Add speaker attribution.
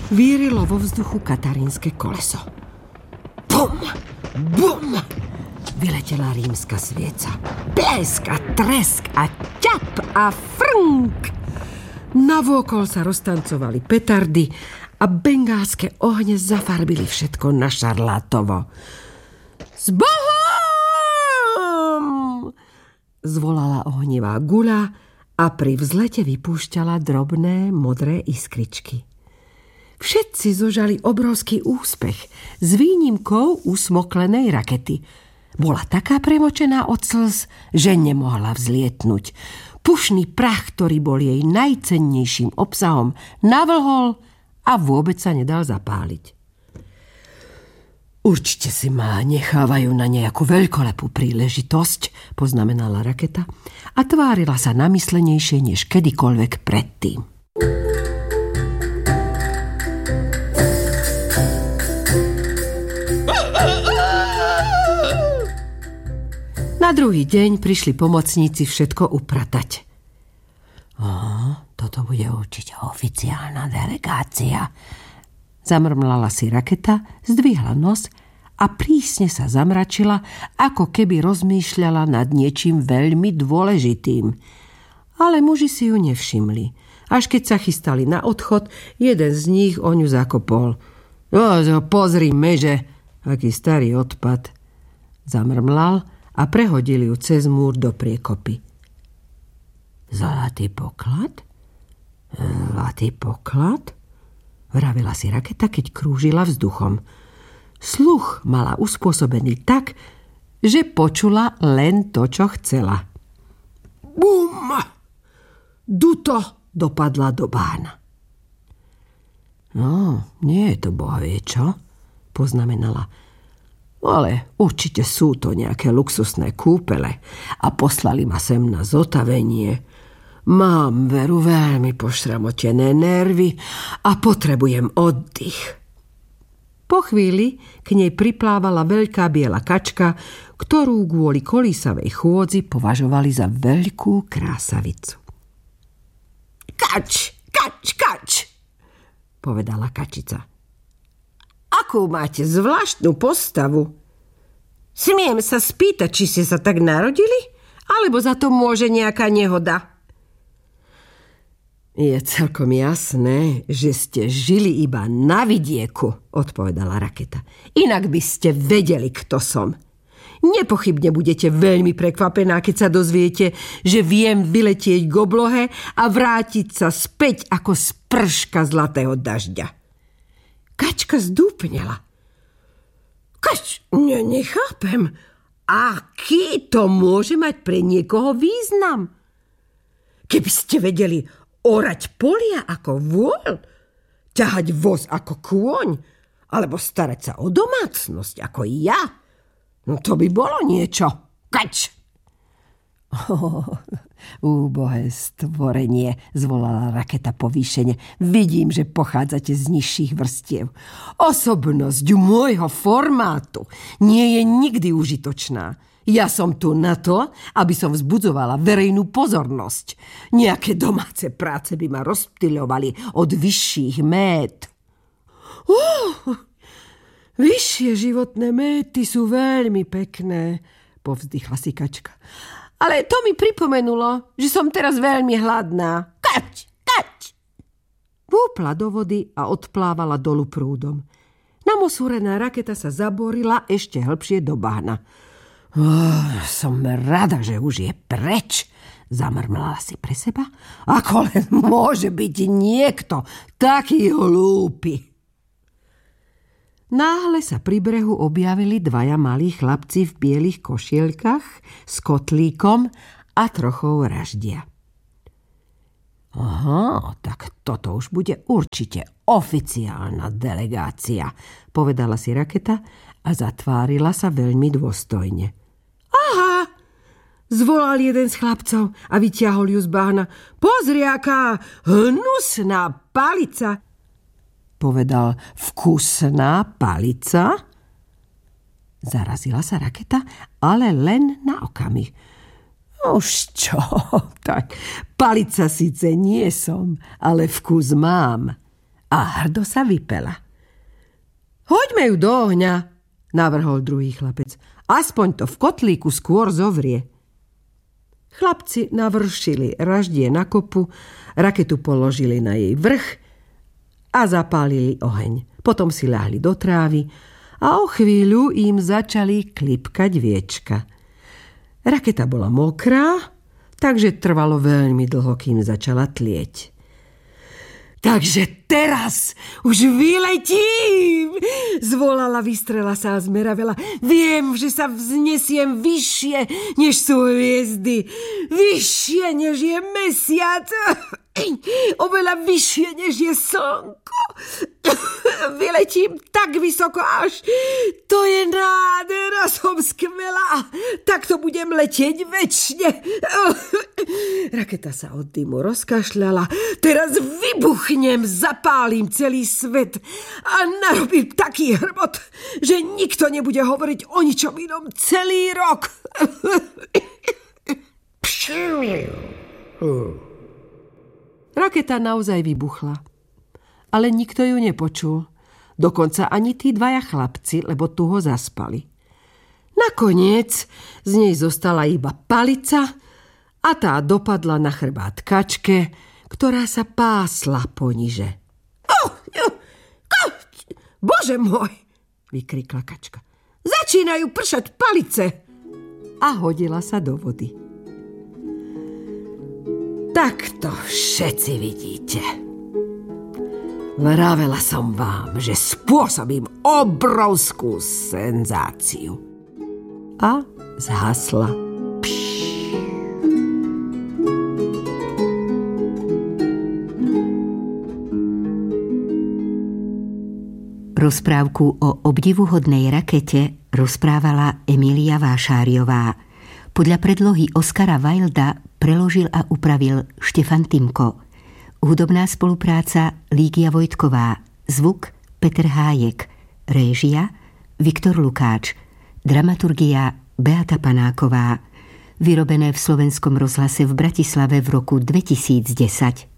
Speaker 1: Vírilo vo vzduchu katarínske koleso. Bum! Bum! Vyletela rímska svieca. Blesk a tresk a ťap a frnk. Navôkol sa roztancovali petardy a bengálske ohne zafarbili všetko na šarlátovo. S Bohom! Zvolala ohnivá guľa a pri vzlete vypúšťala drobné modré iskričky. Všetci zožali obrovský úspech s výnimkou usmoklenej rakety. Bola taká premočená od slz, že nemohla vzlietnúť. Pušný prach, ktorý bol jej najcennejším obsahom, navlhol a vôbec sa nedal zapáliť. Určite si ma nechávajú na nejakú veľkolepú príležitosť, poznamenala raketa a tvárila sa namyslenejšie než kedykoľvek predtým. Na druhý deň prišli pomocníci všetko upratať. Toto bude určite oficiálna delegácia. Zamrmlala si raketa, zdvihla nos a prísne sa zamračila, ako keby rozmýšľala nad niečím veľmi dôležitým. Ale muži si ju nevšimli. Až keď sa chystali na odchod, jeden z nich o ňu zakopol. Pozri, meže, aký starý odpad. Zamrmlal a prehodili ju cez múr do priekopy. Zlatý poklad? Zlatý poklad? Vravela si raketa, keď krúžila vzduchom. Sluch mala uspôsobený tak, že počula len to, čo chcela. Bum! Duto dopadla do bána. Nie je to bohvie, čo? Poznamenala. Ale určite sú to nejaké luxusné kúpele a poslali ma sem na zotavenie. Mám veru veľmi pošramotené nervy a potrebujem oddych. Po chvíli k nej priplávala veľká biela kačka, ktorú kvôli kolísavej chôdzi považovali za veľkú krásavicu. Kač, povedala kačica. Akú máte zvláštnu postavu? Smiem sa spýtať, či ste sa tak narodili? Alebo za to môže nejaká nehoda? Je celkom jasné, že ste žili iba na vidieku, odpovedala raketa. Inak by ste vedeli, kto som. Nepochybne budete veľmi prekvapená, keď sa dozviete, že viem vyletieť k oblohe a vrátiť sa späť ako sprška zlatého dažďa. Kačka zdúpnela. Nechápem. Aký to môže mať pre niekoho význam? Keby ste vedeli orať polia ako vôľ, ťahať voz ako kôň, alebo starať sa o domácnosť ako ja, to by bolo niečo. Kač! Úbohé stvorenie, zvolala raketa povýšene. Vidím, že pochádzate z nižších vrstiev. Osobnosť môjho formátu nie je nikdy užitočná. Ja som tu na to, aby som vzbudzovala verejnú pozornosť. Nejaké domáce práce by ma rozptyľovali od vyšších mét. Vyššie životné méty sú veľmi pekné, povzdychla si kačka. Ale to mi pripomenulo, že som teraz veľmi hladná. Kač! Vúpla do vody a odplávala dolu prúdom. Namosúrená raketa sa zaborila ešte hlbšie do bahna. Som rada, že už je preč, zamrmlala si pre seba. Ako len môže byť niekto taký hlúpy. Náhle sa pri brehu objavili dvaja malí chlapci v bielých košielkach s kotlíkom a trochou raždia. Tak toto už bude určite oficiálna delegácia, povedala si raketa a zatvárila sa veľmi dôstojne. Aha, zvolal jeden z chlapcov a vyťahol ju z bahna. Pozri, aká hnusná palica, povedal. Vkusná palica? Zarazila sa raketa, ale len na okamih. Už čo, tak palica síce nie som, ale vkus mám. A a hrdo sa vypela. Hoďme ju do ohňa, navrhol druhý chlapec. Aspoň to v kotlíku skôr zovrie. Chlapci navršili raždie na kopu, raketu položili na jej vrch a zapálili oheň. Potom si ľahli do trávy a o chvíľu im začali klipkať viečka. Raketa bola mokrá, takže trvalo veľmi dlho, kým začala tlieť. Takže teraz už vyletím, zvolala, vystrela sa a zmeravela. Viem, že sa vznesiem vyššie, než sú hviezdy, vyššie, než je mesiac, oveľa vyššie, než je slnko. Vyletím tak vysoko, až to je nádhera, som skvelá, tak to budem letieť večne. Raketa sa od dymu rozkašľala. Teraz vybuchnem, zapálim celý svet a narobím taký hrbot, že nikto nebude hovoriť o ničom inom celý rok. Raketa naozaj vybuchla, ale nikto ju nepočul. Dokonca ani tí dvaja chlapci, lebo tu ho zaspali. Nakoniec z nej zostala iba palica a tá dopadla na chrbát kačke, ktorá sa pásla poniže. Bože môj, vykrikla kačka. Začínajú pršať palice. A hodila sa do vody. Tak to všetci vidíte. Vravela som vám, že spôsobím obrovskú senzáciu. A zhasla.
Speaker 2: Rozprávku o obdivuhodnej rakete rozprávala Emília Vášáriová. Podľa predlohy Oskara Wilda preložil a upravil Štefan Timko. Hudobná spolupráca Lígia Vojtková. Zvuk Peter Hájek. Réžia Viktor Lukáč. Dramaturgia Beata Panáková. Vyrobené v Slovenskom rozhlase v Bratislave v roku 2010.